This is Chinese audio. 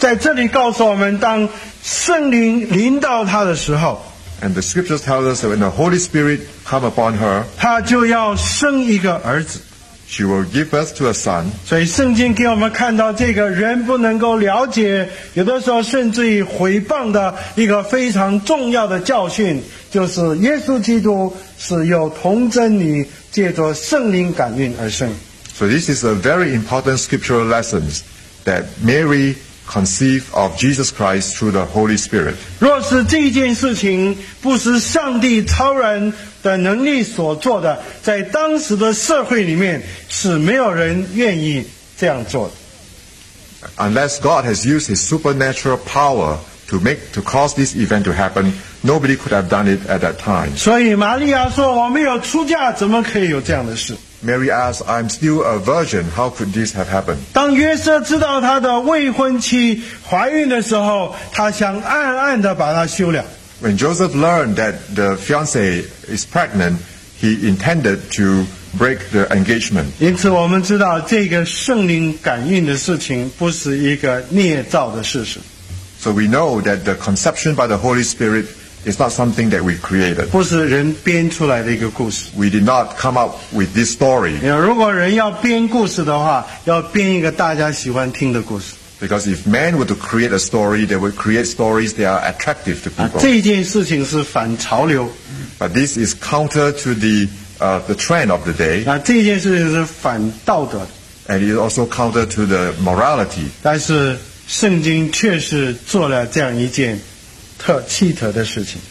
在这里告诉我们，当圣灵临到他的时候， And the scriptures tell us that when the Holy Spirit come upon her, 他就要生一个儿子。 she will give birth to a son. 所以圣经给我们看到，这个人不能够了解，有的时候甚至于毁谤的一个非常重要的教训，就是耶稣基督是由童贞女借着圣灵感孕而生。 So this is a very important scriptural lesson that Mary conceived of Jesus Christ through the Holy Spirit. 若是这件事情不是上帝超然的能力所做的，在当时的社会里面是没有人愿意这样做的。 Unless God has used his supernatural power to cause this event to happen, nobody could have done it at that time. 所以玛利亚说：“我没有出嫁，怎么可以有这样的事？” Mary asked, I'm still a virgin. How could this have happened? 当约瑟知道他的未婚妻怀孕的时候，他想暗暗地把她休了。 When Joseph learned that the fiancée is pregnant, he intended to break the engagement. 因此，我们知道这个圣灵感孕的事情不是一个捏造的事实， So we know that the conception by the Holy Spirit is not something that we created. 不是人编出来的一个故事。 We did not come up with this story. 如果人要编故事的话，要编一个大家喜欢听的故事。 Because if men were to create a story, they would create stories that are attractive to people. 这件事情是反潮流， But this is counter to the trend of the day, 这件事情是反道德的。 and it is also counter to the morality. 但是圣经确实做了这样一件奇特的事情。